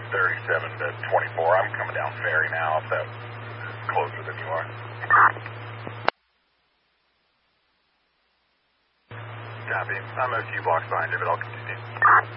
37 to 24. I'm coming down Ferry now, if that's closer than you are. Copy. I'm a few blocks behind you, but I'll continue.